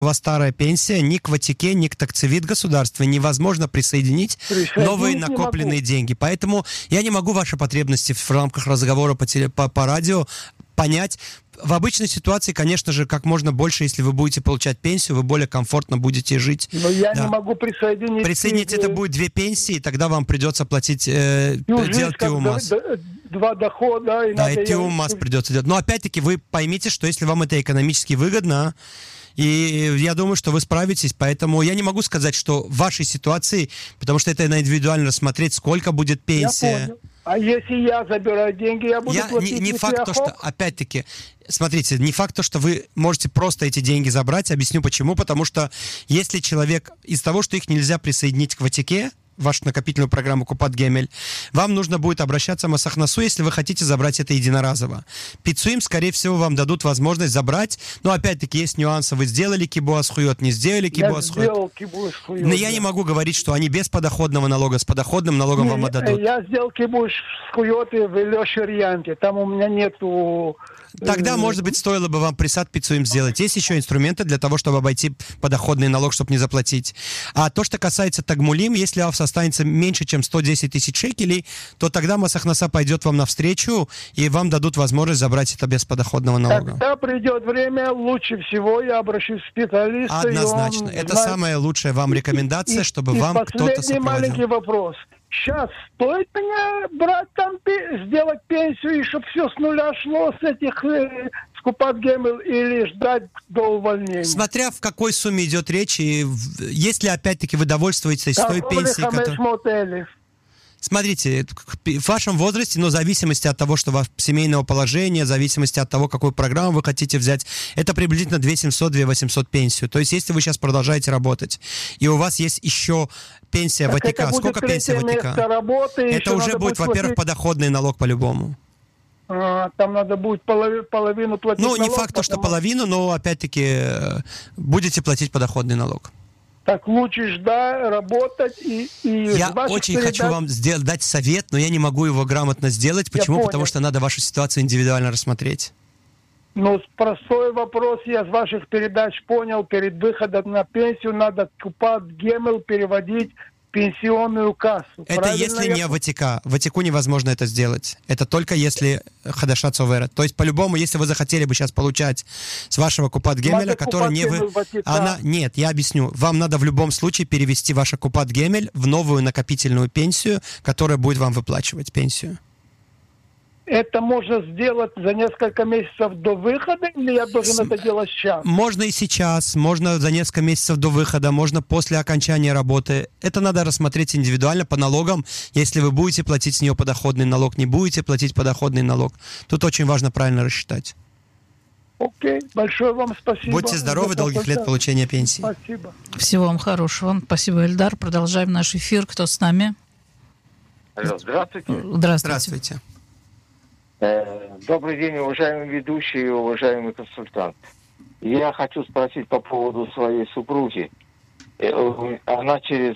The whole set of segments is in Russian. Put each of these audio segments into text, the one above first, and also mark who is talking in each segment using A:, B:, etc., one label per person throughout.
A: у вас старая пенсия, ни к Ватике, ни к такцевит государства невозможно присоединить новые накопленные деньги. Поэтому я не могу ваши потребности в рамках разговора по радио понять. В обычной ситуации, конечно же, как можно больше, если вы будете получать пенсию, вы более комфортно будете жить.
B: Но я не могу присоединить.
A: Присоединить это будет 2 пенсии, тогда вам придется платить, делать ТИУ-МАС.
B: 2 дохода.
A: И ТИУ-МАС придется делать. Но опять-таки вы поймите, что если вам это экономически выгодно, и я думаю, что вы справитесь, поэтому я не могу сказать, что в вашей ситуации, потому что это индивидуально рассмотреть, сколько будет пенсия.
B: Я понял. А если я забираю деньги, я буду платить?
A: Не факт то, что, опять-таки, смотрите, не факт то, что вы можете просто эти деньги забрать. Объясню почему. Потому что если человек, из того, что их нельзя присоединить к Ватике, вашу накопительную программу Купат Гемель, вам нужно будет обращаться в Масахнасу, если вы хотите забрать это единоразово. Пицуим, скорее всего, вам дадут возможность забрать, но опять-таки есть нюансы. Вы сделали кибуаз хуйот, не сделали кибуаз хуйот.
B: Я сделал кибуаз хуйот.
A: Но я не могу говорить, что они без подоходного налога, с подоходным налогом вам отдадут.
B: Я сделал кибуаз хуйот в Лешерьянте, там у меня нету...
A: Тогда, может быть, стоило бы вам присад пиццуим сделать. Есть еще инструменты для того, чтобы обойти подоходный налог, чтобы не заплатить. А то, что касается тагмулим, если у вас останется меньше, чем 110 тысяч шекелей, то тогда Масахнаса пойдет вам навстречу, и вам дадут возможность забрать это без подоходного налога.
B: Когда придет время, лучше всего я обращусь к специалисту.
A: Однозначно. Это самая лучшая вам рекомендация, чтобы вам кто-то сопроводил.
B: Маленький вопрос. Сейчас стоит мне брать там, сделать пенсию, и чтобы все с нуля шло с этих Купат Гемель, или ждать до увольнения?
A: Смотря в какой сумме идет речь, и если опять-таки вы довольствуетесь той пенсией, которая... Смотрите, в вашем возрасте, но в зависимости от того, что ваше семейного положения, в зависимости от того, какую программу вы хотите взять, это приблизительно 2700-2800 пенсию. То есть, если вы сейчас продолжаете работать, и у вас есть еще пенсия Ватика, сколько пенсия Ватика? Это уже будет, во-первых, подоходный налог по-любому.
B: Там надо будет половину платить налог.
A: Ну, не факт, что половину, но, опять-таки, будете платить подоходный налог.
B: Так лучше ждать, работать и
A: я очень хочу вам дать совет, но я не могу его грамотно сделать. Почему? Потому что надо вашу ситуацию индивидуально рассмотреть.
B: Ну, простой вопрос я с ваших передач понял. Перед выходом на пенсию надо Купат Гемель переводить в пенсионную кассу.
A: Это правильно, если не Ватика. Ватику невозможно это сделать. Это только если Хадаша Цовера. То есть, по-любому, если вы захотели бы сейчас получать с вашего Купат Гемеля, который не вы... Нет, я объясню. Вам надо в любом случае перевести ваше Купат Гемель в новую накопительную пенсию, которая будет вам выплачивать пенсию.
B: Это можно сделать за несколько месяцев до выхода, или я должен это делать сейчас?
A: Можно и сейчас, можно за несколько месяцев до выхода, можно после окончания работы. Это надо рассмотреть индивидуально по налогам. Если вы будете платить с нее подоходный налог, не будете платить подоходный налог. Тут очень важно правильно рассчитать.
B: Окей, большое вам спасибо.
A: Будьте здоровы, долгих лет получения пенсии.
B: Спасибо.
C: Всего вам хорошего. Спасибо, Эльдар. Продолжаем наш эфир. Кто с нами?
D: Алло, здравствуйте.
A: Здравствуйте.
D: Добрый день, уважаемый ведущий и уважаемый консультант. Я хочу спросить по поводу своей супруги. Она через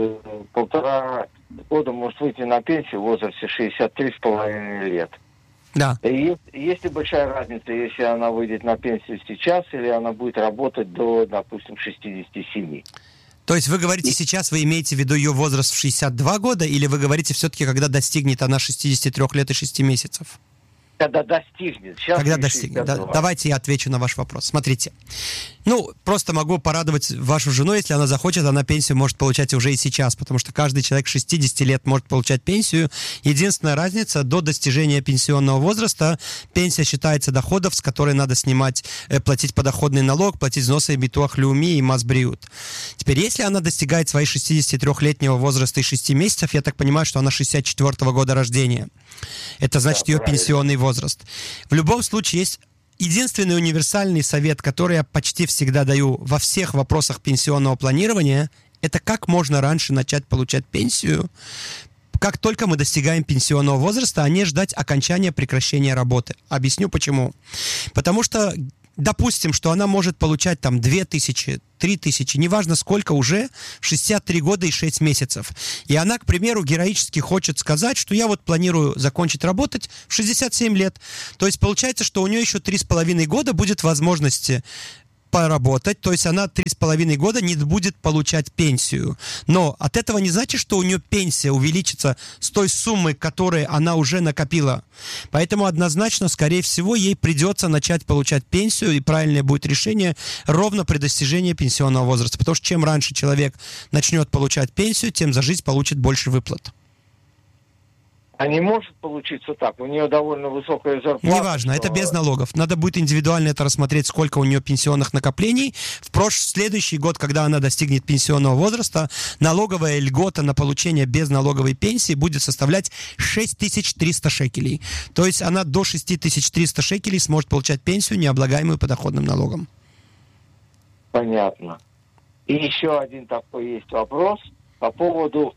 D: 1,5 года может выйти на пенсию в возрасте 63,5 лет.
A: Да.
D: Есть ли большая разница, если она выйдет на пенсию сейчас, или она будет работать до, допустим, 67?
A: То есть вы говорите сейчас, вы имеете в виду ее возраст в 62 года, или вы говорите все-таки, когда достигнет она 63 лет и 6 месяцев?
D: Когда достигнет. Сейчас
A: когда достигнет. Давайте я отвечу на ваш вопрос. Смотрите. Просто могу порадовать вашу жену, если она захочет, она пенсию может получать уже и сейчас, потому что каждый человек 60 лет может получать пенсию. Единственная разница, до достижения пенсионного возраста пенсия считается доходом, с которой надо платить подоходный налог, платить взносы битуах леуми и масбриут. Теперь, если она достигает своей 63-летнего возраста и 6 месяцев, я так понимаю, что она 64-го года рождения. Это значит ее пенсионный возраст. В любом случае есть единственный универсальный совет, который я почти всегда даю во всех вопросах пенсионного планирования, это как можно раньше начать получать пенсию, как только мы достигаем пенсионного возраста, а не ждать окончания прекращения работы. Объясню почему. Потому что допустим, что она может получать там 2000, 3000, неважно сколько уже, в 63 года и 6 месяцев. И она, к примеру, героически хочет сказать, что я планирую закончить работать в 67 лет. То есть получается, что у нее еще 3,5 года будет возможности поработать, то есть она 3,5 года не будет получать пенсию. Но от этого не значит, что у нее пенсия увеличится с той суммы, которую она уже накопила. Поэтому однозначно, скорее всего, ей придется начать получать пенсию, и правильное будет решение ровно при достижении пенсионного возраста. Потому что чем раньше человек начнет получать пенсию, тем за жизнь получит больше выплат.
D: А не может получиться так? У нее довольно высокая зарплата.
A: Неважно, это без налогов. Надо будет индивидуально это рассмотреть, сколько у нее пенсионных накоплений. В следующий год, когда она достигнет пенсионного возраста, налоговая льгота на получение безналоговой пенсии будет составлять 6300 шекелей. То есть она до 6300 шекелей сможет получать пенсию, необлагаемую подоходным налогом.
D: Понятно. И еще один такой есть вопрос по поводу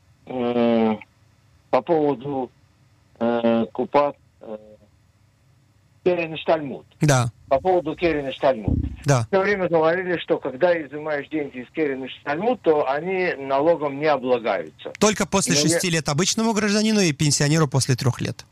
D: Купат Керен Штальмут.
A: Да.
D: По поводу Керен Штальмут.
A: Да.
D: Все время говорили, что когда изымаешь деньги из Керен Штальмут, то они налогом не облагаются.
A: Только после 6 лет обычному гражданину и пенсионеру после 3 лет.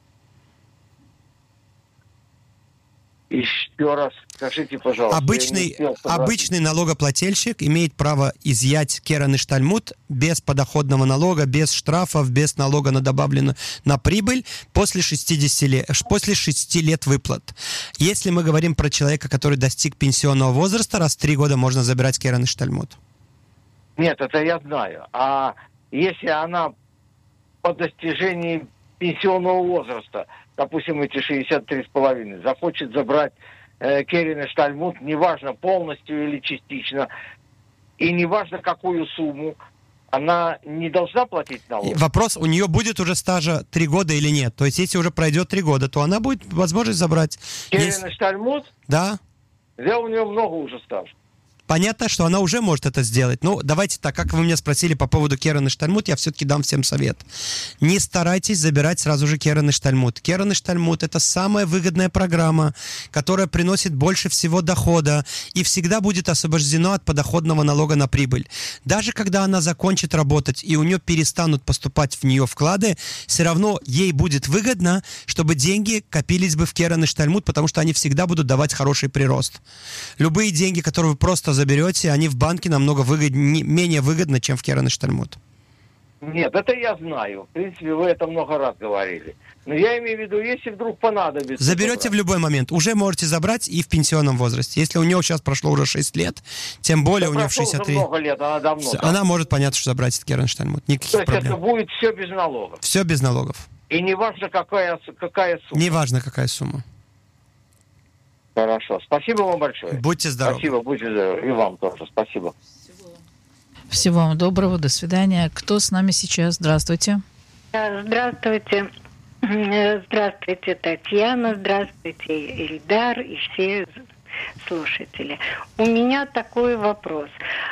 D: Еще раз скажите, пожалуйста.
A: Обычный налогоплательщик имеет право изъять керен и штальмут без подоходного налога, без штрафов, без налога на прибыль после 6 лет выплат. Если мы говорим про человека, который достиг пенсионного возраста, раз в 3 года можно забирать керен и штальмут.
D: Нет, это я знаю. А если она по достижении пенсионного возраста, допустим, эти 63,5, захочет забрать керен и штальмут, неважно, полностью или частично, и неважно, какую сумму, она не должна платить налог?
A: Вопрос, у нее будет уже стажа 3 года или нет? То есть, если уже пройдет 3 года, то она будет возможность забрать.
D: Керен и штальмут?
A: Да.
D: Да, у нее много уже стажа.
A: Понятно, что она уже может это сделать. Но давайте так, как вы меня спросили по поводу керен и штальмут, я все-таки дам всем совет. Не старайтесь забирать сразу же керен и штальмут. Керен и штальмут — это самая выгодная программа, которая приносит больше всего дохода и всегда будет освобождена от подоходного налога на прибыль. Даже когда она закончит работать и у нее перестанут поступать в нее вклады, все равно ей будет выгодно, чтобы деньги копились бы в керен и штальмут, потому что они всегда будут давать хороший прирост. Любые деньги, которые вы просто заберете, они в банке намного менее выгодны, чем в керен и штальмут.
D: Нет, это я знаю. В принципе, вы это много раз говорили. Но я имею в виду, если вдруг понадобится...
A: Заберете в любой момент. Уже можете забрать и в пенсионном возрасте. Если у нее сейчас прошло уже 6 лет, тем более у нее в 63...
D: много лет, она давно.
A: Она может, понятно, что забрать этот керен и штальмут. Никаких проблем.
D: То есть это будет все без налогов?
A: Все без налогов.
D: И не важно, какая сумма?
A: Не важно, какая сумма.
D: Хорошо. Спасибо вам большое.
A: Будьте здоровы.
D: Спасибо, будьте здоровы. И вам тоже. Спасибо.
C: Всего вам доброго. До свидания. Кто с нами сейчас? Здравствуйте.
E: Здравствуйте. Здравствуйте, Татьяна. Здравствуйте, Ильдар и все слушатели. У меня такой вопрос.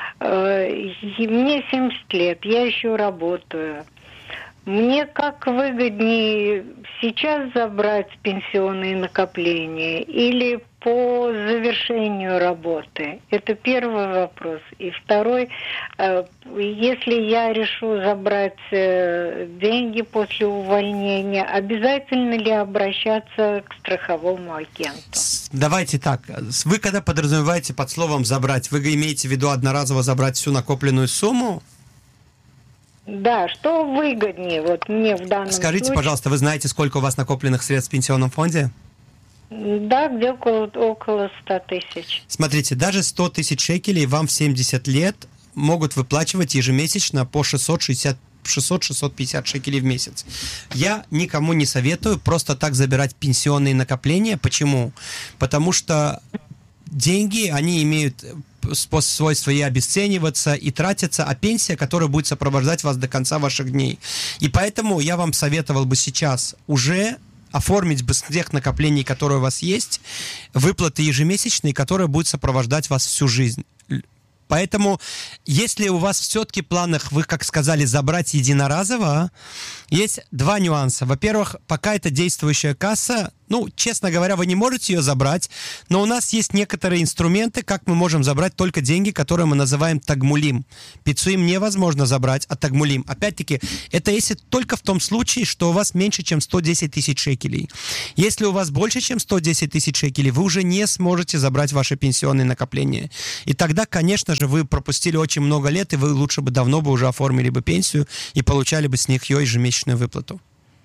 E: Мне 70 лет, я еще работаю. Мне как выгоднее сейчас забрать пенсионные накопления или по завершению работы? Это первый вопрос. И второй, если я решу забрать деньги после увольнения, обязательно ли обращаться к страховому агенту?
A: Давайте так. Вы когда подразумеваете под словом «забрать», вы имеете в виду одноразово забрать всю накопленную сумму?
E: Да, что выгоднее вот мне в данном
A: Скажите,
E: случае?
A: пожалуйста, вы знаете, сколько у вас накопленных средств в пенсионном фонде?
E: Да, где около 100 тысяч.
A: Смотрите, даже 100 тысяч шекелей вам в 70 лет могут выплачивать ежемесячно по 600-650 шекелей в месяц. Я никому не советую просто так забирать пенсионные накопления. Почему? Потому что деньги, они имеют свойство и обесцениваться, и тратиться, а пенсия, которая будет сопровождать вас до конца ваших дней. И поэтому я вам советовал бы сейчас уже оформить бы с тех накоплений, которые у вас есть, выплаты ежемесячные, которые будут сопровождать вас всю жизнь. Поэтому, если у вас все-таки в планах, вы, как сказали, забрать единоразово, есть два нюанса. Во-первых, пока это действующая касса, честно говоря, вы не можете ее забрать, но у нас есть некоторые инструменты, как мы можем забрать только деньги, которые мы называем тагмулим. Пицуим невозможно забрать, а тагмулим. Опять-таки, это если только в том случае, что у вас меньше, чем 110 тысяч шекелей. Если у вас больше, чем 110 тысяч шекелей, вы уже не сможете забрать ваши пенсионные накопления. И тогда, конечно же, вы пропустили очень много лет, и вы лучше бы давно бы уже оформили бы пенсию и получали бы с них ее ежемесячную выплату.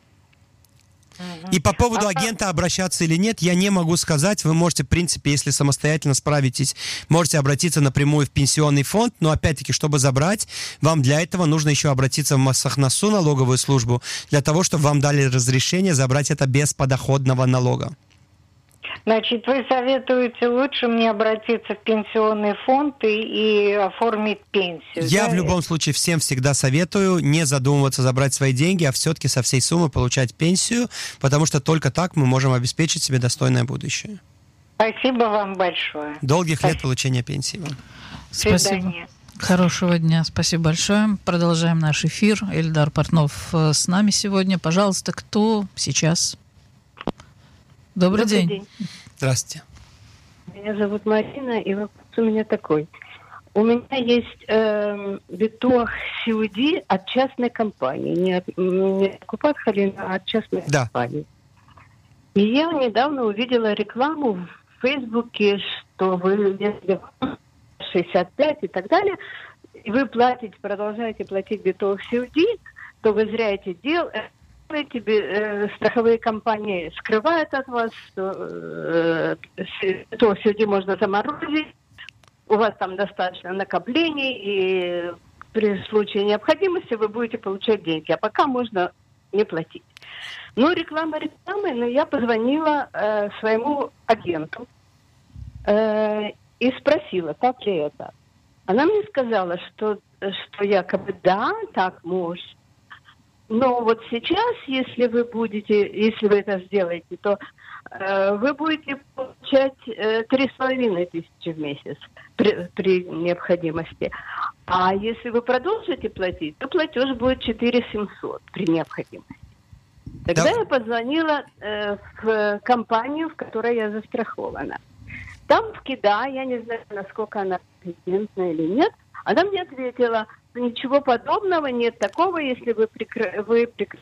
A: И по поводу агента обращаться или нет, я не могу сказать. Вы можете, в принципе, если самостоятельно справитесь, можете обратиться напрямую в пенсионный фонд, но опять-таки, чтобы забрать, вам для этого нужно еще обратиться в Массахнасу, налоговую службу, для того, чтобы вам дали разрешение забрать это без подоходного налога.
E: Значит, вы советуете лучше мне обратиться в пенсионный фонд и оформить пенсию?
A: Я в любом случае всем всегда советую не задумываться забрать свои деньги, а все-таки со всей суммы получать пенсию, потому что только так мы можем обеспечить себе достойное будущее.
E: Спасибо вам большое.
A: Долгих лет получения пенсии вам.
C: Спасибо. Хорошего дня. Спасибо большое. Продолжаем наш эфир. Эльдар Портнов с нами сегодня. Пожалуйста, кто сейчас? Добрый день.
A: Здравствуйте.
F: Меня зовут Марина, и вопрос у меня такой. У меня есть битох сиуди от частной компании. Не от Купат-Халина, а от частной компании. И я недавно увидела рекламу в Фейсбуке, что вы, если 65 и так далее, и вы продолжаете платить битох сиуди, то вы зря это делаете. Страховые компании скрывают от вас, что сюда можно заморозить, у вас там достаточно накоплений, и при случае необходимости вы будете получать деньги, а пока можно не платить. Реклама рекламой, но я позвонила своему агенту и спросила, так ли это. Она мне сказала, что якобы да, так может. Но вот сейчас, если вы это сделаете, то вы будете получать 3,5 тысячи в месяц при необходимости. А если вы продолжите платить, то платеж будет 4,700 при необходимости. Тогда я позвонила в компанию, в которой я застрахована. Там в КИДА, я не знаю, насколько она компетентна или нет, она мне ответила: ничего подобного, нет такого, если вы прекратите,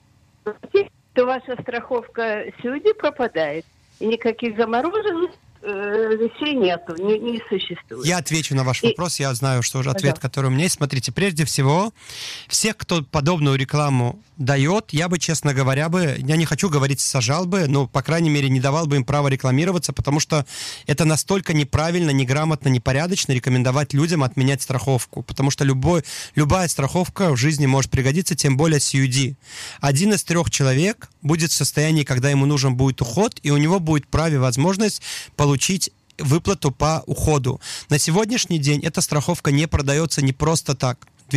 F: то ваша страховка сюди пропадает. И никаких замороженных вещей нету, не существует.
A: Я отвечу на ваш вопрос, я знаю, что уже ответ, который у меня есть. Смотрите, прежде всего, всех, кто подобную рекламу дает, я бы, честно говоря, я не хочу говорить сажал бы, но, по крайней мере, не давал бы им права рекламироваться, потому что это настолько неправильно, неграмотно, непорядочно рекомендовать людям отменять страховку, потому что любая страховка в жизни может пригодиться, тем более CUD. 1 из 3 человек будет в состоянии, когда ему нужен будет уход, и у него будет праве возможность получить выплату по уходу. На сегодняшний день эта страховка не продается не просто так. В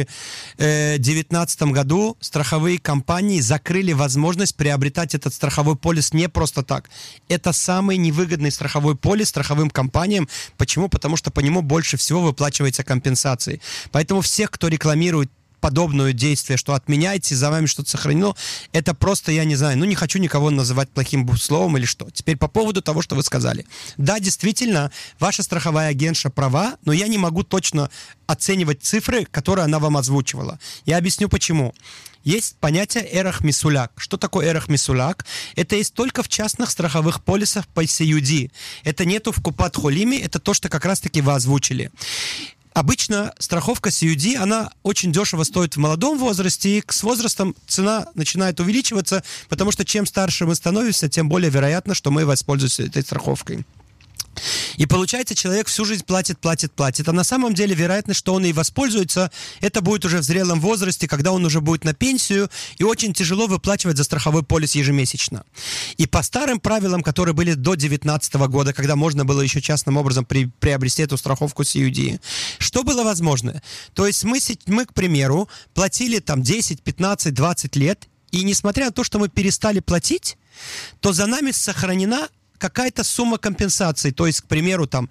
A: 2019 году страховые компании закрыли возможность приобретать этот страховой полис не просто так. Это самый невыгодный страховой полис страховым компаниям. Почему? Потому что по нему больше всего выплачивается компенсации. Поэтому всех, кто рекламирует подобное действие, что отменяйте, за вами что-то сохранено, это просто, я не знаю, не хочу никого называть плохим словом или что. Теперь по поводу того, что вы сказали. Да, действительно, ваша страховая агентша права, но я не могу точно оценивать цифры, которые она вам озвучивала. Я объясню почему. Есть понятие эрах мисуляк. Что такое эрах мисуляк? Это есть только в частных страховых полисах по CUD. Это нету в Купат-Холиме, это то, что как раз-таки вы озвучили. Обычно страховка CUD, она очень дешево стоит в молодом возрасте, и с возрастом цена начинает увеличиваться, потому что чем старше мы становимся, тем более вероятно, что мы воспользуемся этой страховкой. И получается, человек всю жизнь платит. А на самом деле вероятность, что он и воспользуется, это будет уже в зрелом возрасте, когда он уже будет на пенсию, и очень тяжело выплачивать за страховой полис ежемесячно. И по старым правилам, которые были до 2019 года, когда можно было еще частным образом приобрести эту страховку CUD, что было возможно? То есть мы, к примеру, платили там 10, 15, 20 лет, и несмотря на то, что мы перестали платить, то за нами сохранена какая-то сумма компенсации, то есть, к примеру, там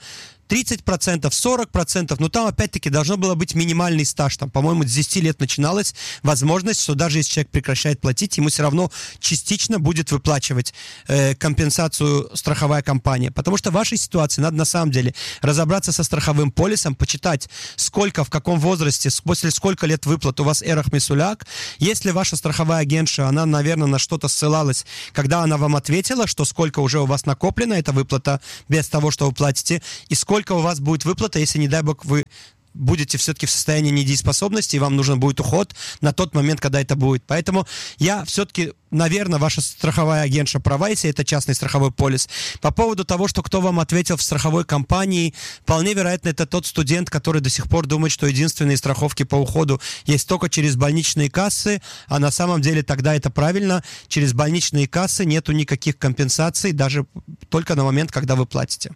A: 30%, 40%, но там опять-таки должно было быть минимальный стаж. Там, по-моему, с 10 лет начиналась возможность, что даже если человек прекращает платить, ему все равно частично будет выплачивать компенсацию страховая компания. Потому что в вашей ситуации надо на самом деле разобраться со страховым полисом, почитать, сколько, в каком возрасте, после сколько лет выплат у вас эрах мисуляк. Если ваша страховая агентша, она, наверное, на что-то ссылалась, когда она вам ответила, что сколько уже у вас накоплена эта выплата без того, что вы платите, и сколько у вас будет выплата, если, не дай бог, вы будете все-таки в состоянии недееспособности, и вам нужен будет уход на тот момент, когда это будет. Поэтому я все-таки, наверное, ваша страховая агентша права, если это частный страховой полис. По поводу того, что кто вам ответил в страховой компании, вполне вероятно, это тот студент, который до сих пор думает, что единственные страховки по уходу есть только через больничные кассы, а на самом деле тогда это правильно. Через больничные кассы нету никаких компенсаций, даже только на момент, когда вы платите.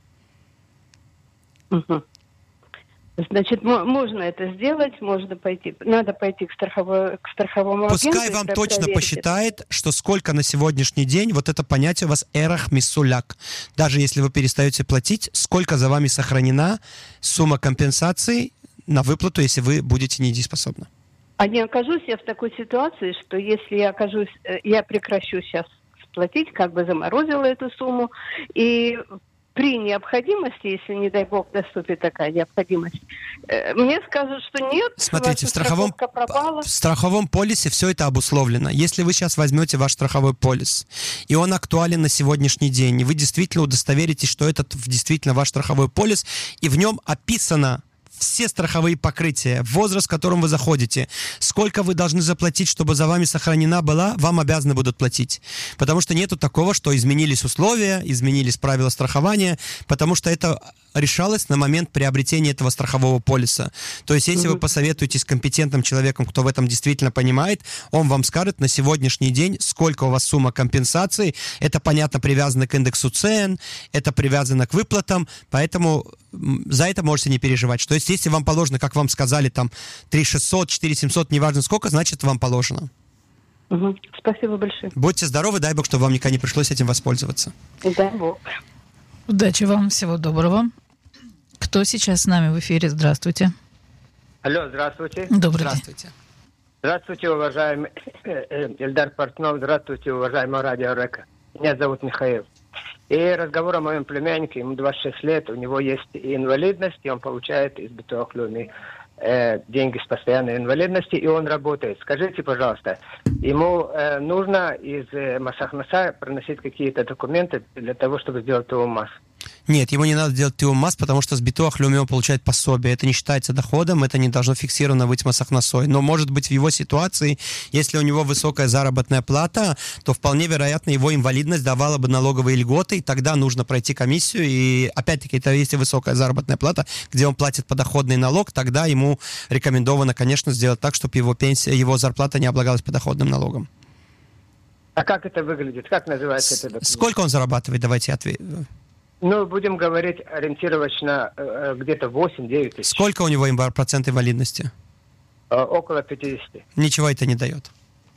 F: Угу. Значит, можно это сделать, надо пойти к страховому агенту.
A: Пускай вам точно посчитает, что сколько на сегодняшний день, вот это понятие у вас эрах мисуляк. Даже если вы перестаете платить, сколько за вами сохранена сумма компенсации на выплату, если вы будете недееспособны.
F: А не окажусь я в такой ситуации, что если я прекращу сейчас платить, как бы заморозила эту сумму, и при необходимости, если, не дай бог, наступит такая необходимость, мне скажут, что нет,
A: смотрите, в страховом полисе все это обусловлено. Если вы сейчас возьмете ваш страховой полис, и он актуален на сегодняшний день, и вы действительно удостоверитесь, что это действительно ваш страховой полис, и в нем описано все страховые покрытия, возраст, в котором вы заходите, сколько вы должны заплатить, чтобы за вами сохранена была, вам обязаны будут платить. Потому что нету такого, что изменились условия, изменились правила страхования, потому что это решалось на момент приобретения этого страхового полиса. То есть, если вы посоветуетесь с компетентным человеком, кто в этом действительно понимает, он вам скажет на сегодняшний день, сколько у вас сумма компенсации. Это, понятно, привязано к индексу цен, это привязано к выплатам, поэтому за это можете не переживать. То есть, если вам положено, как вам сказали, там 3600, 4700, неважно сколько, значит, вам положено.
F: Спасибо большое.
A: Будьте здоровы, дай бог, чтобы вам никогда не пришлось этим воспользоваться.
F: Дай бог.
C: Удачи вам, всего доброго. Кто сейчас с нами в эфире? Здравствуйте.
G: Алло, здравствуйте.
C: Добрый
A: Здравствуйте.
C: день.
G: Здравствуйте, уважаемый Эльдар Портнов. Здравствуйте, уважаемая радио Река. Меня зовут Михаил. И разговор о моем племяннике, ему 26 лет, у него есть инвалидность, и он получает из Битох Луны деньги с постоянной инвалидности, и он работает. Скажите, пожалуйста, ему нужно из Масахнаса проносить какие-то документы для того, чтобы сделать ТОМАС?
A: Нет, ему не надо делать ТОМАС, потому что с Битуах Леуми он получает пособие. Это не считается доходом, это не должно фиксированно быть Масахнасой. Но, может быть, в его ситуации, если у него высокая заработная плата, то вполне вероятно его инвалидность давала бы налоговые льготы, и тогда нужно пройти комиссию. И, опять-таки, это если высокая заработная плата, где он платит подоходный налог, тогда ему рекомендовано, конечно, сделать так, чтобы его пенсия, его зарплата не облагалась подоходным налогом.
G: А как это выглядит? Как называется это документ?
A: Сколько он зарабатывает? Давайте ответим.
G: Ну, будем говорить ориентировочно где-то 8-9 тысяч.
A: Сколько у него процент инвалидности?
G: Около 50.
A: Ничего это не дает.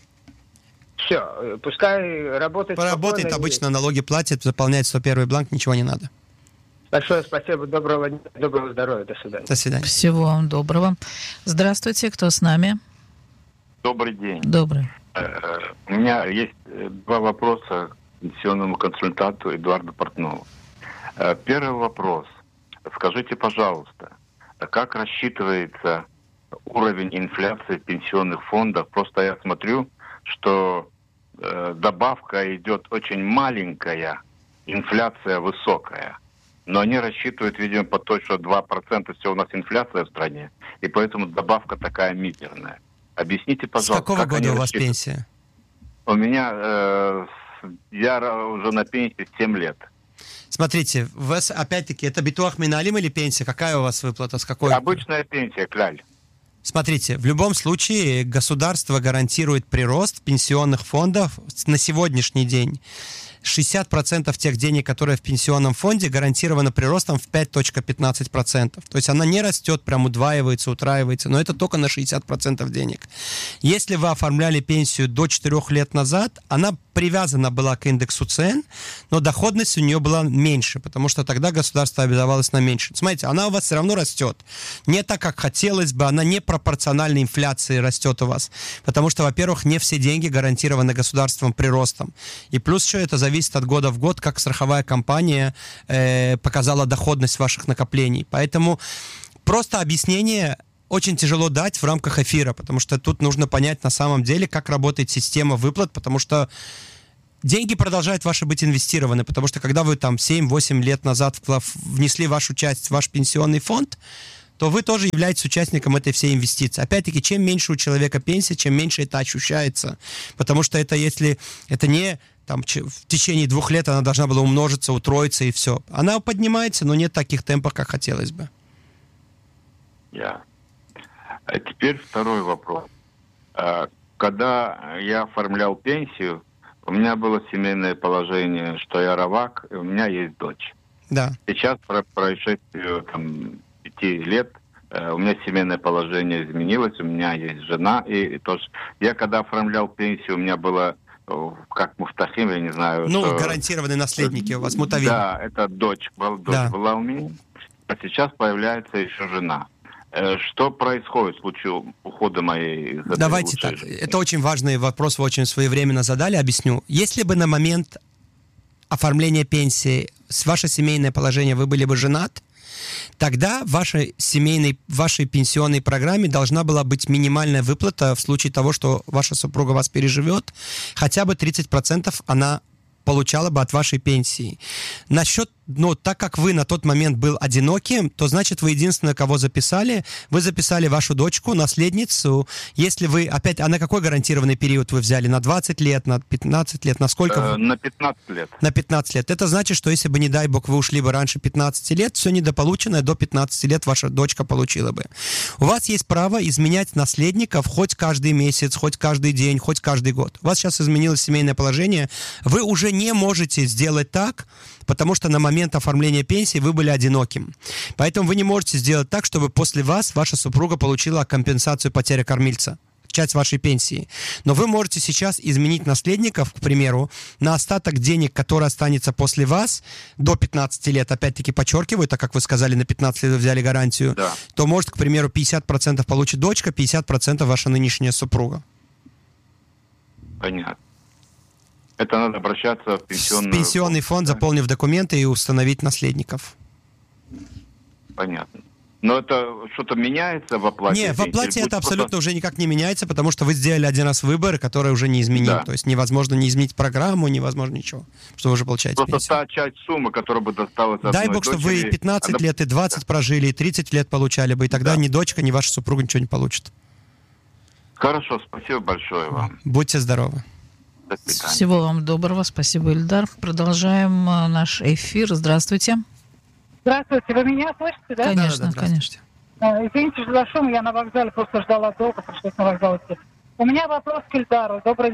G: Все, пускай работает.
A: Поработает, обычно налоги платит, заполняет 101 бланк, ничего не надо.
G: Большое спасибо, доброго дня, доброго здоровья, до свидания.
A: До свидания.
C: Всего вам доброго. Здравствуйте, кто с нами?
H: Добрый день.
C: Добрый.
H: У меня есть два вопроса к пенсионному консультанту Эдуарду Портнову. Первый вопрос. Скажите, пожалуйста, как рассчитывается уровень инфляции пенсионных фондов? Просто я смотрю, что добавка идет очень маленькая, инфляция высокая. Но они рассчитывают, видимо, по той, что 2% все у нас инфляция в стране, и поэтому добавка такая мизерная. Объясните, пожалуйста.
A: С какого года у вас пенсия?
H: У меня, я уже на пенсии 7 лет.
A: Смотрите, у вас, опять-таки, это битуах миналим или пенсия? Какая у вас выплата? С какой?
H: Обычная пенсия, кляль.
A: Смотрите, в любом случае государство гарантирует прирост пенсионных фондов на сегодняшний день. 60% тех денег, которые в пенсионном фонде, гарантировано приростом в 5,15%. То есть она не растет, прям удваивается, утраивается, но это только на 60% денег. Если вы оформляли пенсию до 4 лет назад, она привязана была к индексу цен, но доходность у нее была меньше, потому что тогда государство обязовалось на меньше. Смотрите, она у вас все равно растет. Не так, как хотелось бы, она не пропорциональной инфляции растет у вас. Потому что, во-первых, не все деньги гарантированы государством приростом. И плюс еще это зависит от года в год, как страховая компания показала доходность ваших накоплений. Поэтому просто объяснение очень тяжело дать в рамках эфира, потому что тут нужно понять на самом деле, как работает система выплат, потому что деньги продолжают ваши быть инвестированы, потому что когда вы там 7-8 лет назад внесли вашу часть в ваш пенсионный фонд, то вы тоже являетесь участником этой всей инвестиции. Опять-таки, чем меньше у человека пенсия, чем меньше это ощущается, потому что это если это не там, в течение 2 лет она должна была умножиться, утроиться и все. Она поднимается, но не в таких темпах, как хотелось бы.
H: А теперь второй вопрос. Когда я оформлял пенсию, у меня было семейное положение, что я ровак, и у меня есть дочь.
A: Да.
H: Сейчас, по прошествию 5 лет, у меня семейное положение изменилось, у меня есть жена, и тоже. Я когда оформлял пенсию, у меня было, как муфтахим, я не знаю.
A: Ну,
H: что...
A: гарантированные наследники у вас, мутавим.
H: Да, это дочь была у меня, а сейчас появляется еще жена. Что происходит в случае ухода моей из этой
A: Давайте так.
H: жизни?
A: Это очень важный вопрос, вы очень своевременно задали, объясню. Если бы на момент оформления пенсии с ваше семейное положение вы были бы женат, тогда в вашей пенсионной программе должна была быть минимальная выплата в случае того, что ваша супруга вас переживет, хотя бы 30% она получала бы от вашей пенсии. Так как вы на тот момент был одиноким, то значит вы единственное, кого записали, вы записали вашу дочку, наследницу. Если вы, опять, а на какой гарантированный период вы взяли? На 20 лет, на 15 лет, на сколько?
H: На 15 лет.
A: На 15 лет. Это значит, что если бы, не дай бог, вы ушли бы раньше 15 лет, все недополученное до 15 лет ваша дочка получила бы. У вас есть право изменять наследников хоть каждый месяц, хоть каждый день, хоть каждый год. У вас сейчас изменилось семейное положение. Вы уже не можете сделать так, потому что на момент оформления пенсии вы были одиноким. Поэтому вы не можете сделать так, чтобы после вас ваша супруга получила компенсацию потери кормильца, часть вашей пенсии. Но вы можете сейчас изменить наследников, к примеру, на остаток денег, который останется после вас до 15 лет, опять-таки подчеркиваю, так как вы сказали, на 15 лет вы взяли гарантию,
H: да.
A: То может, к примеру, 50% получит дочка, 50% ваша нынешняя супруга.
H: Понятно. Это надо обращаться в
A: пенсионный фонд, да? Заполнив документы и установить наследников.
H: Понятно. Но это что-то меняется в оплате?
A: Нет, в оплате это абсолютно уже никак не меняется, потому что вы сделали один раз выбор, который уже не изменил. Да. То есть невозможно не изменить программу, невозможно ничего, что вы уже получаете
H: просто
A: пенсию.
H: Та часть суммы, которая бы досталась
A: дай бог, чтобы вы 15 лет и 20 прожили, и 30 лет получали бы, и тогда ни дочка, ни ваша супруга ничего не получит.
H: Хорошо, спасибо большое вам.
A: Будьте здоровы.
C: Всего вам доброго. Спасибо, Ильдар. Продолжаем наш эфир. Здравствуйте.
E: Здравствуйте. Вы меня слышите, да?
C: Конечно, конечно.
E: Извините за шум, я на вокзале просто ждала долго, пришлось на вокзал идти. У меня вопрос к Ильдару. Добрый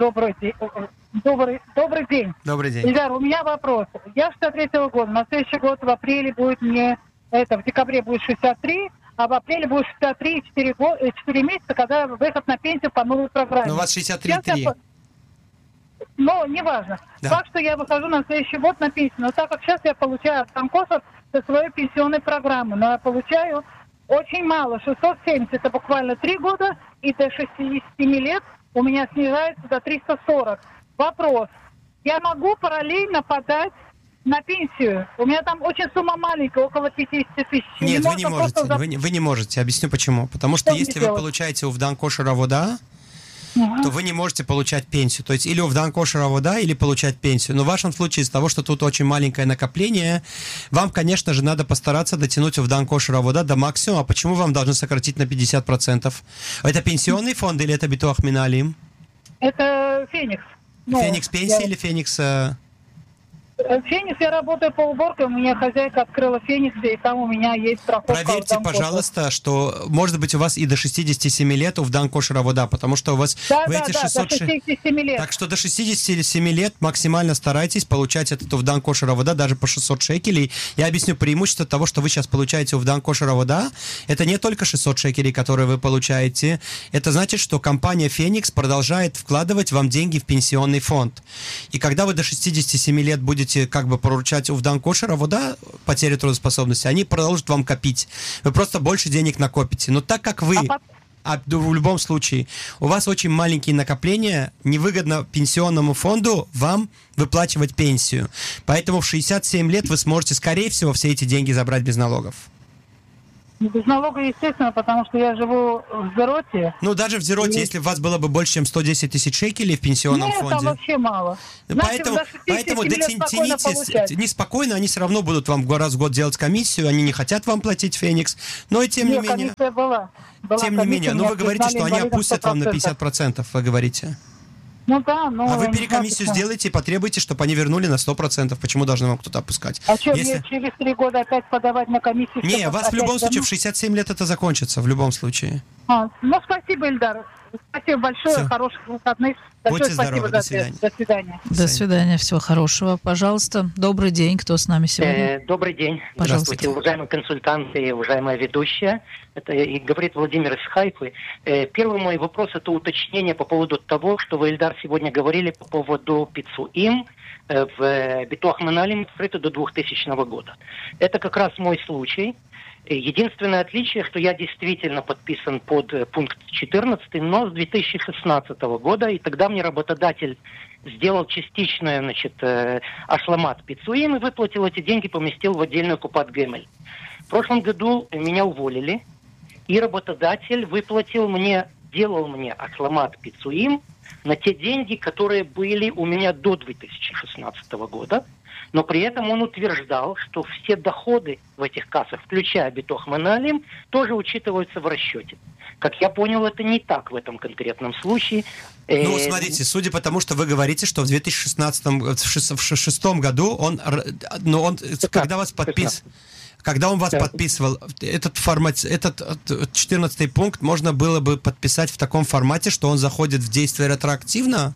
E: день.
A: Добрый день.
E: Ильдар, у меня вопрос. Я 63-го года. На следующий год в апреле будет мне... в декабре будет 63, а в апреле будет 63 и 4 месяца, когда выход на пенсию по новой программе.
A: Но у вас 63,3.
E: Ну, неважно.
A: Да.
E: Факт, что я выхожу на следующий год на пенсию. Но так как сейчас я получаю от Танкоса со своей пенсионной программы, но я получаю очень мало. 670 это буквально 3 года, и до 67 лет у меня снижается до 340. Вопрос. Я могу параллельно подать на пенсию? У меня там очень сумма маленькая, около 50 тысяч.
A: Нет, вы не можете. Вы не можете. Объясню почему. Потому что если вы получаете у Вданкошера вода, то вы не можете получать пенсию. То есть или у Вданкошера вода, или получать пенсию. Но в вашем случае из-за того, что тут очень маленькое накопление, вам, конечно же, надо постараться дотянуть у Вданкошера вода до максимума. А почему вам должны сократить на 50%? Это пенсионный фонд или это Битуах Миналим?
E: Это Феникс.
A: Феникс пенсии или Феникс...
E: Феникс, я работаю по уборке, у меня хозяйка открыла Феникс, и там у меня есть страховка.
A: Проверьте, пожалуйста, что, может быть, у вас и до 67 лет в Дан Кошера вода, потому что у вас
E: Да,
A: в эти
E: до 67 лет.
A: Так что до 67 лет максимально старайтесь получать эту в Дан Кошера вода даже по 600 шекелей. Я объясню преимущество того, что вы сейчас получаете в Дан Кошера вода. Это не только 600 шекелей, которые вы получаете. Это значит, что компания Феникс продолжает вкладывать вам деньги в пенсионный фонд. И когда вы до 67 лет будете как бы поручать в Дан Кошера вода, потеря трудоспособности, они продолжат вам копить. Вы просто больше денег накопите. Но так как вы... в любом случае, у вас очень маленькие накопления, невыгодно пенсионному фонду вам выплачивать пенсию. Поэтому в 67 лет вы сможете, скорее всего, все эти деньги забрать без налогов.
E: Без налога, естественно, потому что я живу в Зероте.
A: Ну, даже в Зероте, если у вас было бы больше, чем 110 тысяч шекелей в пенсионном фонде...
E: Нет, там вообще мало.
A: Поэтому тяните, неспокойно, они все равно будут вам раз в год делать комиссию, они не хотят вам платить Феникс, но и тем не менее...
E: комиссия была.
A: Тем не менее, вы говорите, что они опустят вам на 50%, вы говорите.
E: Ну да, но...
A: А вы перекомиссию сделайте и потребуйте, чтобы они вернули на 100%. Почему должны вам кто-то опускать?
E: А что, мне через 3 года опять подавать на комиссию?
A: Не, вас в любом случае в 67 лет это закончится, в любом случае.
E: Ну, спасибо, Ильдар. Спасибо большое,
A: Все.
E: Хороших выходных.
A: Будьте
E: Спасибо
A: здоровы, до свидания.
E: До свидания.
C: До свидания, всего хорошего. Пожалуйста, добрый день, кто с нами сегодня?
I: Добрый день.
C: Пожалуйста.
I: Здравствуйте, уважаемые консультанты и уважаемая ведущая. Это и говорит Владимир из Хайфы. Первый мой вопрос – это уточнение по поводу того, что вы, Ильдар, сегодня говорили по поводу пицуим в Битуах Меналим открыто до 2000 года. Это как раз мой случай. Единственное отличие, что я действительно подписан под пункт 14, но с 2016 года, и тогда мне работодатель сделал частичное, ашламат пицуим и выплатил эти деньги, поместил в отдельную купат гемель. В прошлом году меня уволили, и работодатель делал мне ашламат пицуим на те деньги, которые были у меня до 2016 года. Но при этом он утверждал, что все доходы в этих кассах, включая Битуах Меналим, тоже учитываются в расчете. Как я понял, это не так в этом конкретном случае.
A: Ну, смотрите, судя по тому, что вы говорите, что в 2006 году когда он вас подписывал, этот 14 пункт можно было бы подписать в таком формате, что он заходит в действие ретроактивно,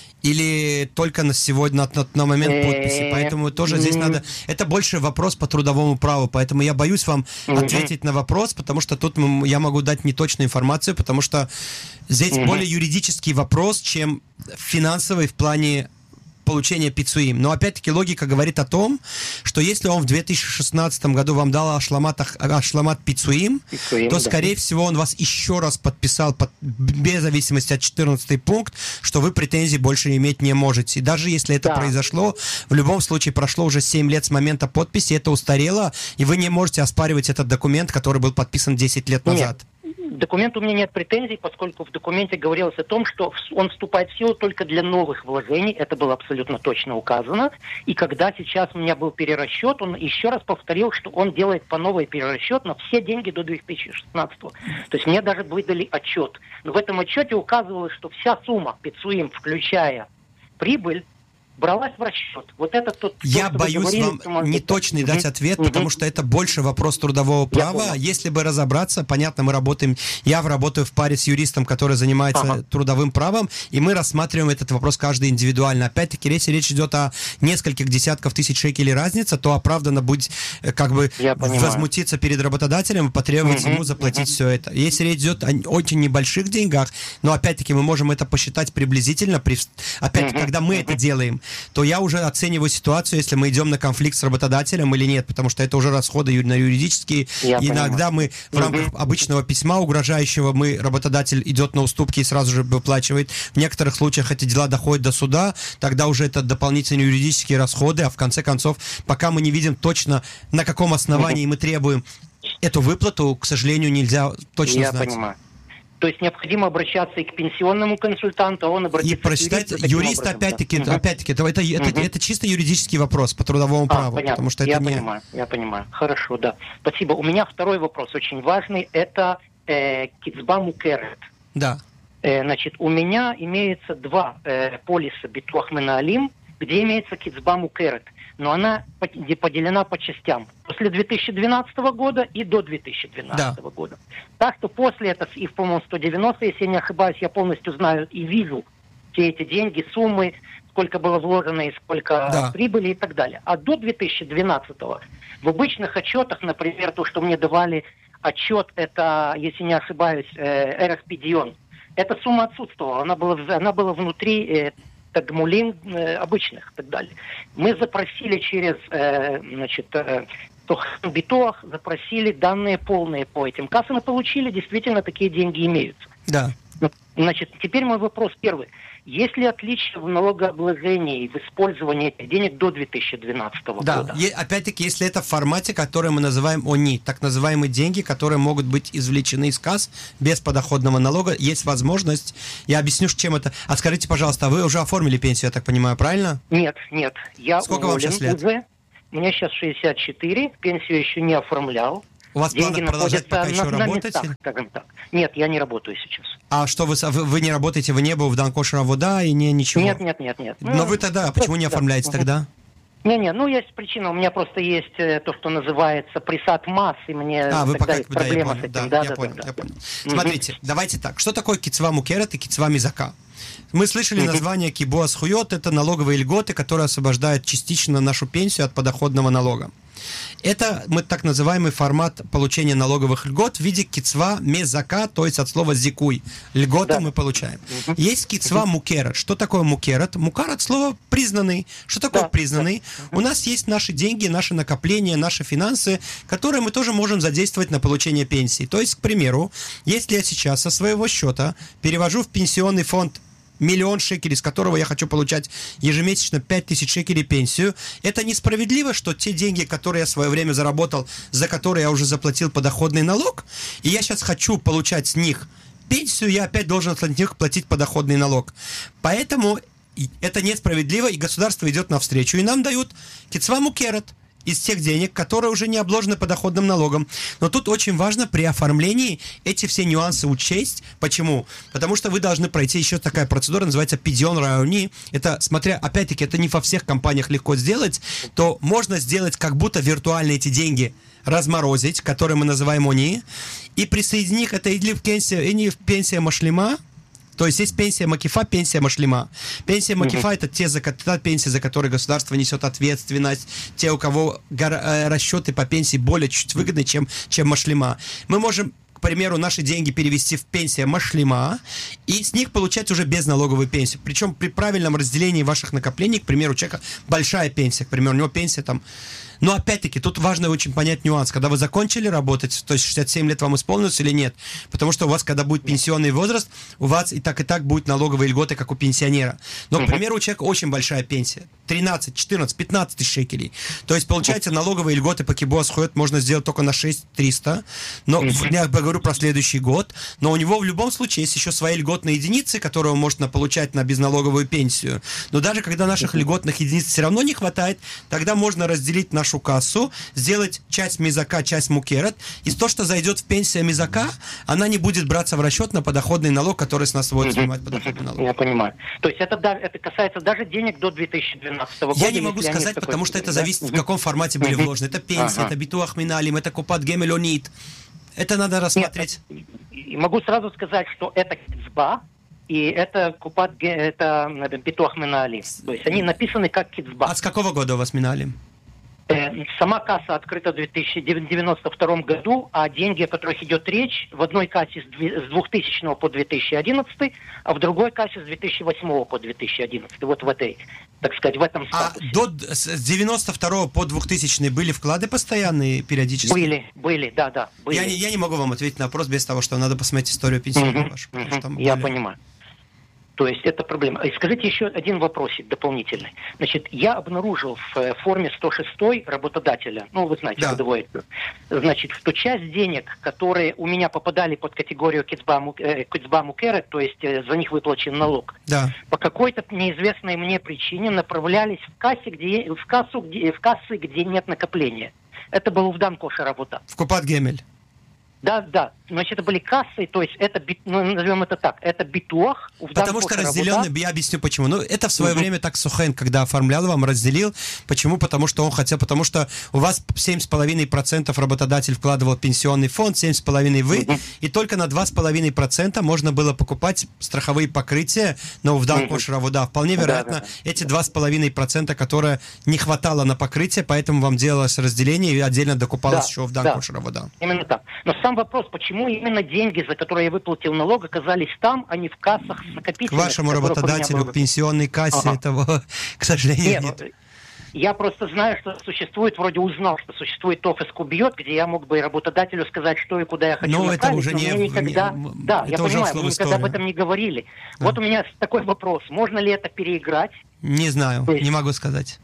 A: или только на сегодня, на момент подписи. Поэтому тоже здесь надо... Это больше вопрос по трудовому праву, поэтому я боюсь вам ответить на вопрос, потому что тут я могу дать неточную информацию, потому что здесь более юридический вопрос, чем финансовый в плане получения пицуим. Но опять-таки логика говорит о том, что если он в 2016 году вам дал ашламат пицуим, то, скорее всего, он вас еще раз подписал без зависимости от 14 пункт, что вы претензий больше иметь не можете. И даже если это произошло, в любом случае прошло уже 7 лет с момента подписи, это устарело, и вы не можете оспаривать этот документ, который был подписан 10 лет назад.
I: Документ у меня нет претензий, поскольку в документе говорилось о том, что он вступает в силу только для новых вложений. Это было абсолютно точно указано. И когда сейчас у меня был перерасчет, он еще раз повторил, что он делает по новой перерасчет на все деньги до 2016. То есть мне даже выдали отчет. Но в этом отчете указывалось, что вся сумма пицуим, включая прибыль, бралась в расчет. Вот это
A: Я боюсь вам неточный дать ответ, потому что это больше вопрос трудового права. Если бы разобраться, понятно, я работаю в паре с юристом, который занимается трудовым правом, и мы рассматриваем этот вопрос каждый индивидуально. Опять-таки, если речь идет о нескольких десятков тысяч шекелей разница, то оправданно будет возмутиться перед работодателем и потребовать ему заплатить все это. Если речь идет о очень небольших деньгах, но опять-таки мы можем это посчитать приблизительно, опять-таки, когда мы это делаем, то я уже оцениваю ситуацию, если мы идем на конфликт с работодателем или нет, потому что это уже расходы на юридические. Иногда мы в рамках обычного письма угрожающего, работодатель идет на уступки и сразу же выплачивает. В некоторых случаях эти дела доходят до суда, тогда уже это дополнительные юридические расходы, а в конце концов, пока мы не видим точно, на каком основании мы требуем эту выплату, к сожалению, нельзя точно знать.
I: Я понимаю. То есть необходимо обращаться и к пенсионному консультанту, а он обратится
A: к юристу. Опять-таки, это чисто юридический вопрос по трудовому праву.
I: Понятно.
A: Потому что
I: я понимаю. Хорошо, да. Спасибо. У меня второй вопрос очень важный. Это кицба мукерет.
A: Да.
I: У меня имеется 2 полиса Битуах Меналим, где имеется кицба мукерет, но она поделена по частям. После 2012 года и до 2012 года. Так что после этого, и, по-моему, 190, если я не ошибаюсь, я полностью знаю и вижу все эти деньги, суммы, сколько было вложено и сколько прибыли и так далее. А до 2012 в обычных отчетах, например, то, что мне давали отчет, это, если не ошибаюсь, РФП-Дион, эта сумма отсутствовала, она была внутри тагмулин обычных и так далее. Мы запросили через, Битоах, запросили данные полные по этим кассам и получили, действительно, такие деньги имеются.
A: Да.
I: Значит, теперь мой вопрос первый. Есть ли отличия в налогообложении и в использовании этих денег до 2012 года?
A: Да, опять-таки, если это в формате, который мы называем ОНИ, так называемые деньги, которые могут быть извлечены из касс без подоходного налога, есть возможность, я объясню, чем это. А скажите, пожалуйста, вы уже оформили пенсию, я так понимаю, правильно?
I: Нет, я
A: Сколько вам сейчас лет?
I: Уже. Мне сейчас 64, пенсию еще не оформлял.
A: У вас
I: деньги
A: планы продолжать пока еще работать?
I: Местах, скажем так. Нет, я не работаю сейчас.
A: А что вы не работаете, вы не были в Данкошер Авода и ничего?
I: Нет.
A: Но вы тогда, почему не оформляете тогда?
I: Есть причина. У меня просто есть то, что называется присад масс, и мне проблема с этим.
A: Я понял. Смотрите, давайте так. Что такое кицва мукерет и кицва мизака? Мы слышали название кибоас хуйот, это налоговые льготы, которые освобождают частично нашу пенсию от подоходного налога. Это мы так называемый формат получения налоговых льгот в виде кицва мезака, то есть от слова зикуй. Льготы мы получаем. Есть кицва мукерет. Что такое мукерет? Мукерет слово признанный. Что такое признанный? У нас есть наши деньги, наши накопления, наши финансы, которые мы тоже можем задействовать на получение пенсии. То есть, к примеру, если я сейчас со своего счета перевожу в пенсионный фонд 1 000 000 шекелей, с которого я хочу получать ежемесячно 5000 шекелей пенсию. Это несправедливо, что те деньги, которые я в свое время заработал, за которые я уже заплатил подоходный налог, и я сейчас хочу получать с них пенсию, я опять должен от них платить подоходный налог. Поэтому это несправедливо, и государство идет навстречу, и нам дают кицва мукерет из тех денег, которые уже не обложены подоходным налогом. Но тут очень важно при оформлении эти все нюансы учесть. Почему? Потому что вы должны пройти еще такая процедура, называется пидион райони. Это, смотря, опять-таки, это не во всех компаниях легко сделать, то можно сделать как будто виртуально эти деньги разморозить, которые мы называем ОНИ, и присоединить это или в пенсия машлима. То есть есть пенсия Макифа, пенсия Машлима. Пенсия Макифа это та пенсия, за которую государство несет ответственность, те, у кого расчеты по пенсии более чуть выгодны, чем Машлима. Мы можем, к примеру, наши деньги перевести в пенсию Машлима и с них получать уже безналоговую пенсию. Причем при правильном разделении ваших накоплений, к примеру, у человека большая пенсия, к примеру, у него пенсия там. Но опять-таки, тут важно очень понять нюанс. Когда вы закончили работать, то есть 67 лет вам исполнилось или нет. Потому что у вас, когда будет пенсионный возраст, у вас и так будут налоговые льготы, как у пенсионера. Но, к примеру, у человека очень большая пенсия. 13, 14, 15 тысяч шекелей. То есть, получается, налоговые льготы по кибоас хуйот можно сделать только на 6300. Но я говорю про следующий год. Но у него в любом случае есть еще свои льготные единицы, которые он может получать на безналоговую пенсию. Но даже когда наших льготных единиц все равно не хватает, тогда можно разделить нашу кассу, сделать часть мизака, часть мукерет, и то, что зайдет в пенсию мизака, она не будет браться в расчет на подоходный налог, который с нас будет снимать подоходный налог.
I: Я понимаю. То есть это касается даже денег до 2012 года?
A: Я не могу сказать, потому что это зависит, в каком формате были вложены. Это пенсия, это битуах миналим, это купат гемель онит. Это надо рассмотреть.
I: Нет, могу сразу сказать, что это кицба, и это купат, это битуах миналим. То есть они написаны как кицба.
A: А с какого года у вас миналим?
I: Сама касса открыта в 1992 году, а деньги, о которых идет речь, в одной кассе с 2000 по 2011, а в другой кассе с 2008 по 2011. Вот в этой, так сказать, в этом статусе.
A: А с 92 по 2000 были вклады постоянные периодически?
I: Были, да. Были.
A: Я не могу вам ответить на вопрос без того, что надо посмотреть историю пенсионную вашу.
I: Я понимаю. То есть это проблема. И скажите еще один вопросик дополнительный. Значит, я обнаружил в форме 106 работодателя, вы знаете, годовой отчет, значит, что часть денег, которые у меня попадали под категорию кицба мукерет, то есть за них выплачен налог, по какой-то неизвестной мне причине направлялись в кассы, где нет накопления. Это был в Данкошер работа.
A: В Купат Гемель.
I: Да. значит, это были кассы, то есть это, назовем это так, это битуах.
A: Потому что разделенный, я объясню почему. Ну, это в свое время так Сухен, когда оформлял вам, разделил. Почему? Потому что он хотел, потому что у вас 7,5% работодатель вкладывал в пенсионный фонд, 7,5% вы, и только на 2,5% можно было покупать страховые покрытия, но в Данкошер Авода. Вполне вероятно, эти 2,5%, которые не хватало на покрытие, поэтому вам делалось разделение и отдельно докупалось еще в Данкошер Авода.
I: Именно так. Но сам вопрос, почему именно деньги, за которые я выплатил налог, оказались там, а не в кассах с накопительными?
A: К вашему работодателю, к пенсионной кассе этого, к сожалению, нет.
I: Я просто знаю, что существует, вроде узнал, что существует офис Кубьет, где я мог бы работодателю сказать, что и куда я хочу направить.
A: Но это уже
I: никогда... Да, я понимаю, мы никогда об этом не говорили. Да. Вот у меня такой вопрос. Можно ли это переиграть?
A: Не знаю, не могу сказать.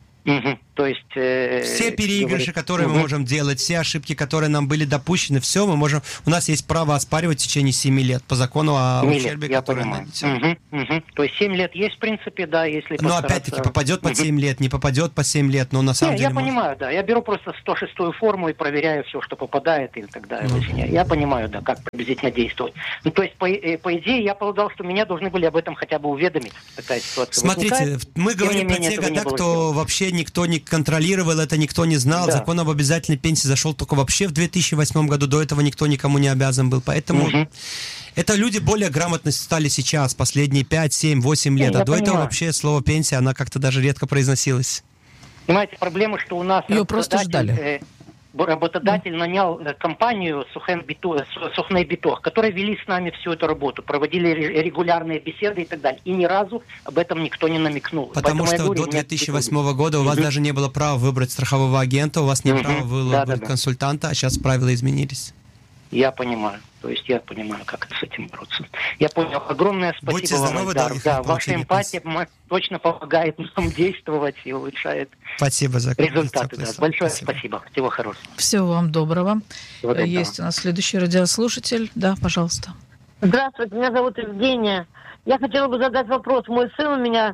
I: То есть...
A: все переигрыши, которые мы можем делать, все ошибки, которые нам были допущены, все мы можем... У нас есть право оспаривать в течение 7 лет по закону о ущербе, который нанесен.
I: То есть 7 лет есть, в принципе, да, если...
A: Но опять-таки попадет под 7 лет, не попадет по 7 лет, но на самом деле...
I: Я понимаю, да. Я беру просто 106-ю форму и проверяю все, что попадает и так далее. Я понимаю, да, как приблизительно действовать. Ну, то есть, по идее, я полагал, что меня должны были об этом хотя бы уведомить. Такая ситуация
A: Смотрите,
I: возникает.
A: Мы говорим про те года, кто вообще никто не контролировал это, никто не знал. Да. Закон об обязательной пенсии зашел только вообще в 2008 году. До этого никто никому не обязан был. Поэтому это люди более грамотно стали сейчас, последние 5, 7, 8 лет. А до этого вообще слово пенсия, она как-то даже редко произносилась.
I: Понимаете, проблема, что у нас...
C: Ее просто ждали.
I: Работодатель нанял компанию Сухней Битох, которые вели с нами всю эту работу, проводили регулярные беседы и так далее. И ни разу об этом никто не намекнул.
A: Потому что до 2008 года у вас даже не было права выбрать страхового агента, у вас не права было выбрать консультанта, а сейчас правила изменились.
I: Я понимаю. То есть я понимаю, как с этим бороться. Я понял. Огромное спасибо.
A: Будьте здоровы,
I: вам, Эльдар. Да, ваша эмпатия точно помогает нам действовать и улучшает результаты. Да. Большое спасибо. Всего хорошего.
C: Всего вам доброго. Есть у нас следующий радиослушатель. Да, пожалуйста.
J: Здравствуйте, меня зовут Евгения. Я хотела бы задать вопрос. Мой сын у меня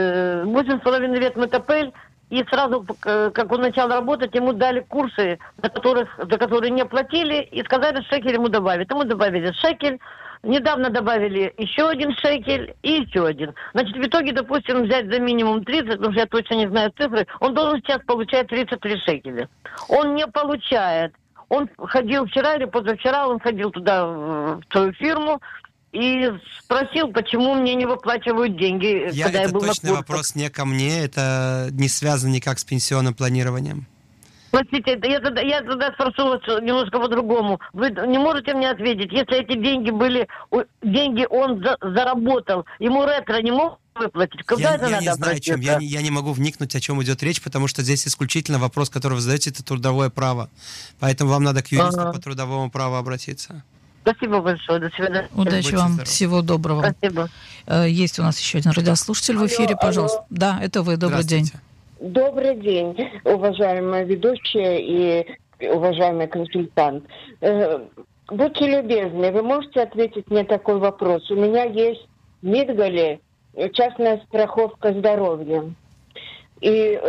J: 8,5 лет МТП. И сразу, как он начал работать, ему дали курсы, за которые не платили, и сказали, шекель ему добавить. Ему добавили шекель, недавно добавили еще один шекель и еще один. Значит, в итоге, допустим, взять за минимум 30, потому что я точно не знаю цифры, он должен сейчас получать 33 шекеля. Он не получает. Он ходил вчера или позавчера, он ходил туда, в свою фирму, и спросил, почему мне не выплачивают деньги, когда я был на курсах.
A: Это точный вопрос не ко мне, это не связано никак с пенсионным планированием.
J: Простите, я тогда спрошу вас немножко по-другому. Вы не можете мне ответить, если эти деньги он заработал, ему ретро не могут выплатить? Когда это надо обратиться?
A: Я не могу вникнуть, о чем идет речь, потому что здесь исключительно вопрос, который вы задаете, это трудовое право. Поэтому вам надо к юристу по трудовому праву обратиться.
J: Спасибо большое, до свидания.
C: Удачи вам, всего доброго.
J: Спасибо.
C: Есть у нас еще один радиослушатель в эфире, пожалуйста. Да, это вы, добрый день.
K: Добрый день, уважаемая ведущая и уважаемый консультант. Будьте любезны, вы можете ответить мне такой вопрос? У меня есть в Мидгале частная страховка здоровья. И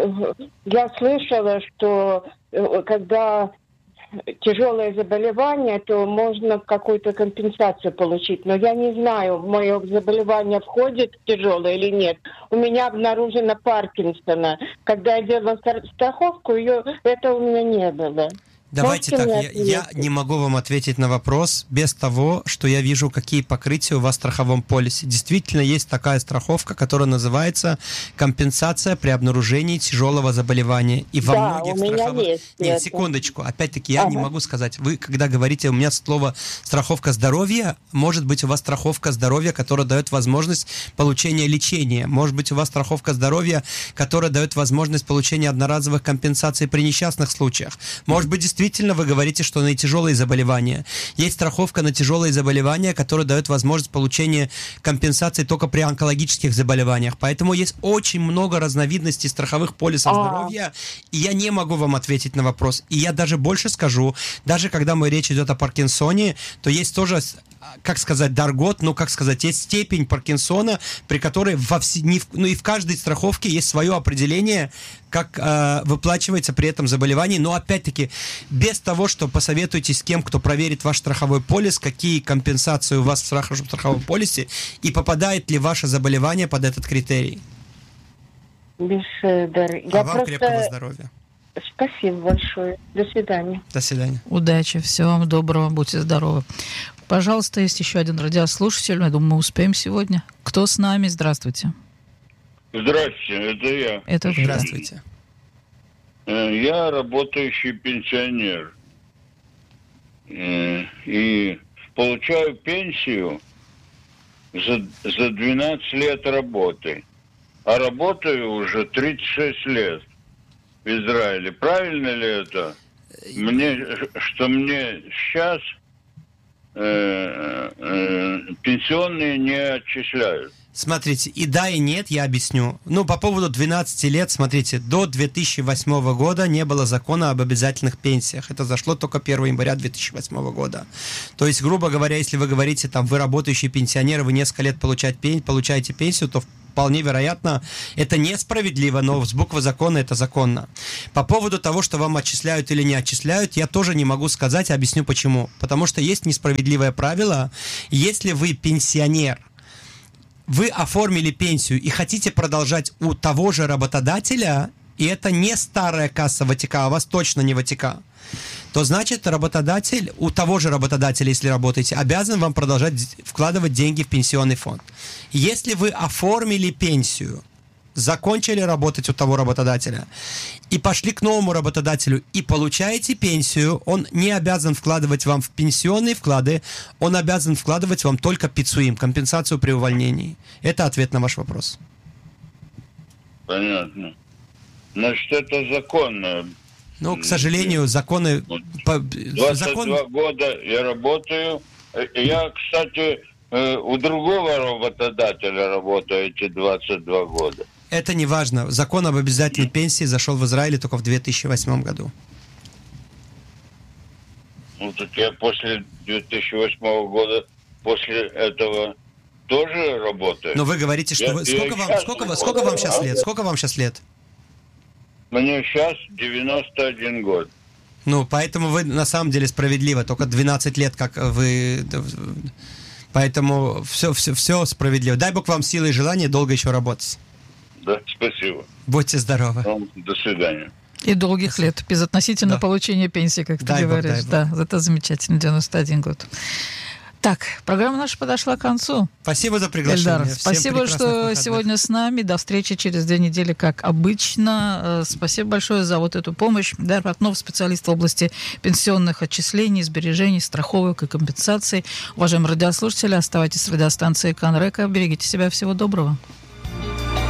K: я слышала, что когда тяжелое заболевание, то можно какую-то компенсацию получить. Но я не знаю, мое заболевание входит в тяжелое или нет. У меня обнаружено Паркинсона. Когда я делала страховку, это у меня не было.
A: Давайте так, я не могу вам ответить на вопрос без того, что я вижу, какие покрытия у вас в страховом полисе. Действительно, есть такая страховка, которая называется компенсация при обнаружении тяжелого заболевания. И во многих страховых... Нет, секундочку, опять-таки, я не могу сказать. Вы, когда говорите, у меня слово страховка здоровья, может быть, у вас страховка здоровья, которая дает возможность получения лечения. Может быть, у вас страховка здоровья, которая дает возможность получения одноразовых компенсаций при несчастных случаях. Может быть, действительно, вы говорите, что на тяжелые заболевания. Есть страховка на тяжелые заболевания, которая дает возможность получения компенсации только при онкологических заболеваниях. Поэтому есть очень много разновидностей страховых полисов здоровья, и я не могу вам ответить на вопрос. И я даже больше скажу, даже когда речь идет о Паркинсоне, то есть тоже, как сказать, даргот, есть степень Паркинсона, при которой и в каждой страховке есть свое определение как выплачивается при этом заболевание. Но опять-таки, без того, что посоветуйтесь с кем, кто проверит ваш страховой полис, какие компенсации у вас в страховом полисе, и попадает ли ваше заболевание под этот критерий. Вам крепкого здоровья.
K: Спасибо большое. До свидания.
A: До свидания.
C: Удачи, всего вам доброго, будьте здоровы. Пожалуйста, есть еще один радиослушатель. Я думаю, мы успеем сегодня. Кто с нами? Здравствуйте.
L: Здравствуйте, это я.
C: Это вы.
A: Здравствуйте.
L: Я работающий пенсионер. И получаю пенсию за 12 лет работы. А работаю уже 36 лет в Израиле. Правильно ли это? Мне сейчас пенсионные не отчисляют.
A: Смотрите, и да, и нет, я объясню. По поводу 12 лет, смотрите, до 2008 года не было закона об обязательных пенсиях. Это зашло только 1 января 2008 года. То есть, грубо говоря, если вы говорите, вы работающий пенсионер, вы несколько лет получаете пенсию, то вполне вероятно, это несправедливо, но с буквы закона это законно. По поводу того, что вам отчисляют или не отчисляют, я тоже не могу сказать, объясню почему. Потому что есть несправедливое правило, если вы пенсионер, вы оформили пенсию и хотите продолжать у того же работодателя, и это не старая касса ВТК, а у вас точно не ВТК, то значит работодатель, у того же работодателя, если работаете, обязан вам продолжать вкладывать деньги в пенсионный фонд. Если вы оформили пенсию, закончили работать у того работодателя и пошли к новому работодателю и получаете пенсию, он не обязан вкладывать вам в пенсионные вклады, он обязан вкладывать вам только пицуим, компенсацию при увольнении. Это ответ на ваш вопрос.
L: Понятно. Значит, это законно.
A: К сожалению, законы...
L: 22 года я работаю. Я, кстати, у другого работодателя работаю эти 22 года.
A: Это не важно. Закон об обязательной пенсии зашел в Израиле только в 2008 году.
L: Так я после 2008 года, после этого тоже работаю.
A: Но вы говорите, что сколько вам сейчас лет? Сколько вам сейчас лет?
L: Мне сейчас 91 год.
A: Поэтому вы на самом деле справедливо. Только 12 лет, как вы... Поэтому все справедливо. Дай Бог вам силы и желания долго еще работать.
L: Да, спасибо.
A: Будьте здоровы.
L: До свидания.
C: И долгих лет, безотносительно получения пенсии, как ты говоришь. Да, это замечательно, 91 год. Так, программа наша подошла к концу.
A: Спасибо за приглашение.
C: Эльдар, спасибо, что сегодня с нами. До встречи через 2 недели, как обычно. Спасибо большое за эту помощь. Эльдар Портнов, специалист в области пенсионных отчислений, сбережений, страховок и компенсаций. Уважаемые радиослушатели, оставайтесь с радиостанцией Канрека. Берегите себя. Всего доброго.